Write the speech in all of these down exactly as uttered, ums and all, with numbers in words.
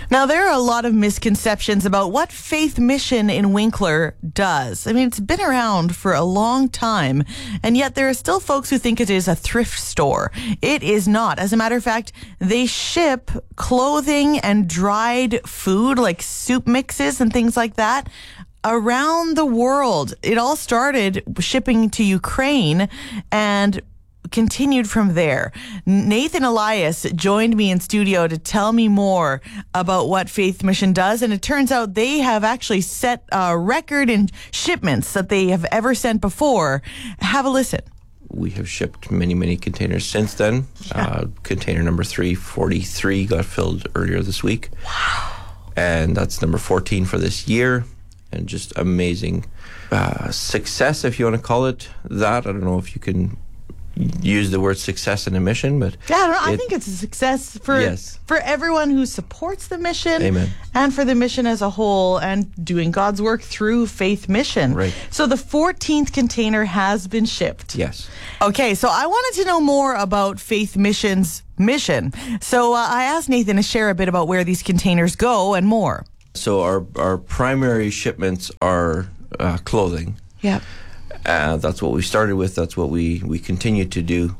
Now, there are a lot of misconceptions about what Faith Mission in Winkler does. I mean, it's been around for a long time, and yet there are still folks who think it is a thrift store. It is not. As a matter of fact, they ship clothing and dried food like soup mixes and things like that around the world. It all started shipping to Ukraine and continued from there. Nathan Elias joined me in studio to tell me more about what Faith Mission does, and it turns out they have actually set a record in shipments that they have ever sent before. Have a listen. We have shipped many, many containers since then. Yeah. Uh, container number three forty-three got filled earlier this week. Wow. And that's number fourteen for this year. And just amazing uh, success, if you want to call it that. I don't know if you can use the word success in a mission, but yeah, I, don't know. It, I think it's a success for yes. for everyone who supports the mission. Amen. And for the mission as a whole, and doing God's work through Faith Mission. Right. So the fourteenth container has been shipped. Yes. Okay, so I wanted to know more about Faith Mission's mission. So uh, I asked Nathan to share a bit about where these containers go and more. So our our primary shipments are uh, clothing. Yeah. Uh, that's what we started with. That's what we, we continue to do.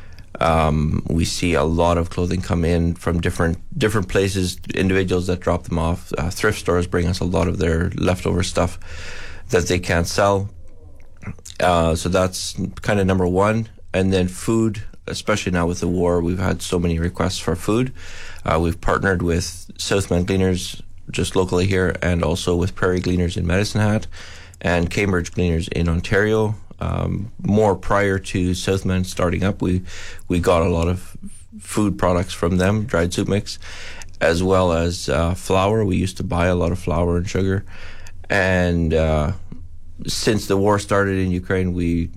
Um, we see a lot of clothing come in from different different places, individuals that drop them off. Uh, thrift stores bring us a lot of their leftover stuff that they can't sell. Uh, so that's kind of number one. And then food, especially now with the war, we've had so many requests for food. Uh, we've partnered with Southman Gleaners just locally here, and also with Prairie Gleaners in Medicine Hat and Cambridge Gleaners in Ontario. Um, more prior to Southman starting up, we we got a lot of food products from them, dried soup mix, as well as uh, flour. We used to buy a lot of flour and sugar. And uh, since the war started in Ukraine, we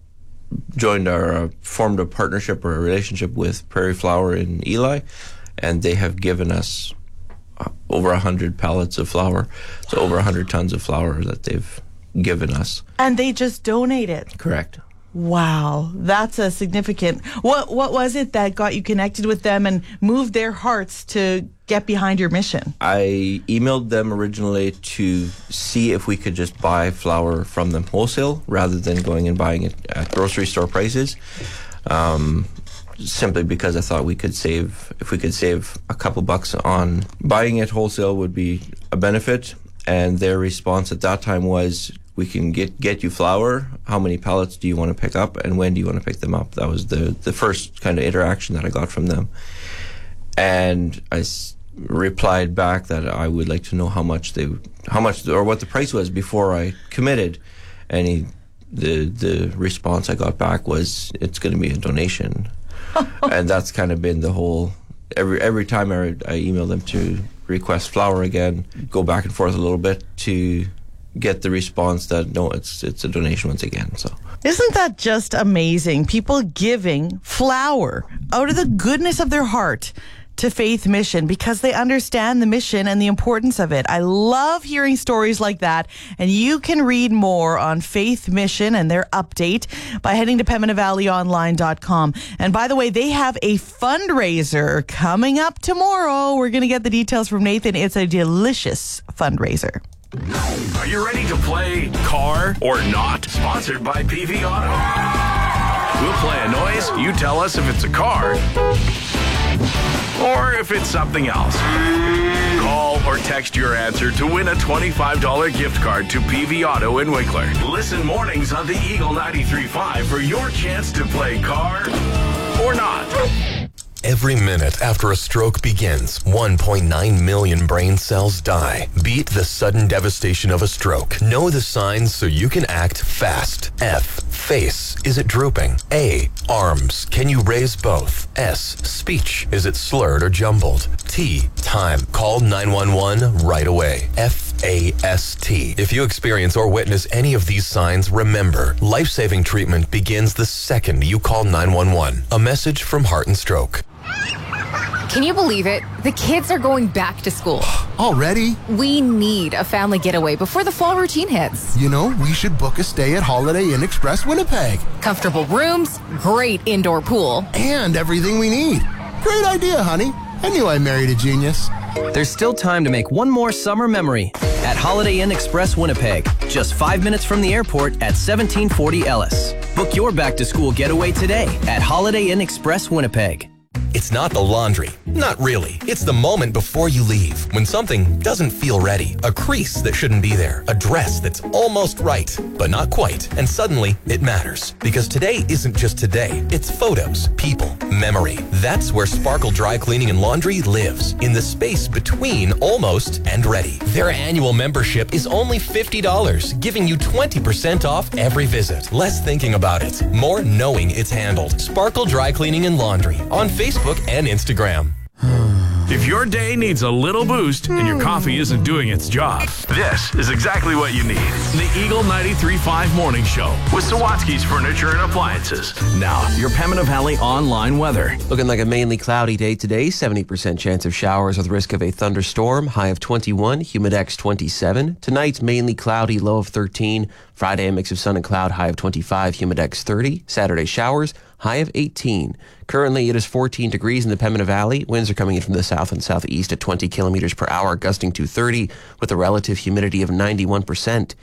joined our, uh, formed a partnership or a relationship with Prairie Flour in Eli, and they have given us uh, over one hundred pallets of flour, so over one hundred tons of flour that they've given us. And they just donate it? Correct. Wow, that's a significant... What what was it that got you connected with them and moved their hearts to get behind your mission? I emailed them originally to see if we could just buy flour from them wholesale rather than going and buying it at grocery store prices. Um, simply because I thought we could save, if we could save a couple bucks on buying it wholesale would be a benefit. And their response at that time was, we can get, get you flour. How many pallets do you want to pick up, and when do you want to pick them up? That was the, the first kind of interaction that I got from them. And I s- replied back that I would like to know how much they, how much, or what the price was before I committed. And he, the the response I got back was, it's going to be a donation. And that's kind of been the whole, every every time I, I email them to request flour again, go back and forth a little bit to get the response that no, it's it's a donation once again. So isn't that just amazing? People giving flour out of the goodness of their heart to Faith Mission because they understand the mission and the importance of it. I love hearing stories like that, and you can read more on Faith Mission and their update by heading to Pembina Valley Online dot com. And by the way, they have a fundraiser coming up tomorrow. We're going to get the details from Nathan. It's a delicious fundraiser. Are you ready to play Car or Not? Sponsored by P V Auto. We'll play a noise. You tell us if it's a car or if it's something else. Call or text your answer to win a twenty-five dollars gift card to P V Auto in Winkler. Listen mornings on the Eagle ninety-three point five for your chance to play Car or Not. Every minute after a stroke begins, one point nine million brain cells die. Beat the sudden devastation of a stroke. Know the signs so you can act fast. F. Face. Is it drooping? A. Arms. Can you raise both? S. Speech. Is it slurred or jumbled? T. Time. Call nine one one right away. F. A S T. If you experience or witness any of these signs, remember, life-saving treatment begins the second you call nine one one. A message from Heart and Stroke. Can you believe it? The kids are going back to school. Already? We need a family getaway before the fall routine hits. You know, we should book a stay at Holiday Inn Express Winnipeg. Comfortable rooms, great indoor pool. And everything we need. Great idea, honey. I knew I married a genius. There's still time to make one more summer memory at Holiday Inn Express Winnipeg, just five minutes from the airport at seventeen forty Ellis. Book your back-to-school getaway today at Holiday Inn Express Winnipeg. It's not the laundry. Not really. It's the moment before you leave, when something doesn't feel ready. A crease that shouldn't be there. A dress that's almost right, but not quite. And suddenly, it matters. Because today isn't just today. It's photos, people, memory. That's where Sparkle Dry Cleaning and Laundry lives. In the space between almost and ready. Their annual membership is only fifty dollars, giving you twenty percent off every visit. Less thinking about it, more knowing it's handled. Sparkle Dry Cleaning and Laundry on Facebook and Instagram. If your day needs a little boost and your coffee isn't doing its job, this is exactly what you need. The Eagle ninety-three point five Morning Show with Sawatsky's Furniture and Appliances. Now, your Pembina Valley online weather. Looking like a mainly cloudy day today. seventy percent chance of showers with risk of a thunderstorm. High of twenty-one, humidex twenty-seven. Tonight, mainly cloudy, low of thirteen. Friday, a mix of sun and cloud, high of twenty-five, humidex thirty. Saturday, showers, high of eighteen. Currently, it is fourteen degrees in the Pembina Valley. Winds are coming in from the south and southeast at twenty kilometers per hour, gusting to thirty, with a relative humidity of ninety-one percent.